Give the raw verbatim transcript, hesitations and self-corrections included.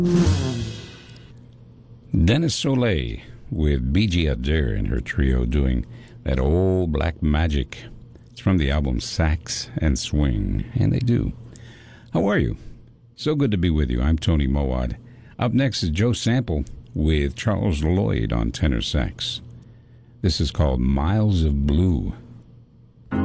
Dennis Soleil with B G Adair and her trio doing that old black magic. It's from the album Sax and Swing, and they do. How are you? So good to be with you. I'm Tony Mowat. Up next is Joe Sample with Charles Lloyd on tenor sax. This is called Miles of Blue.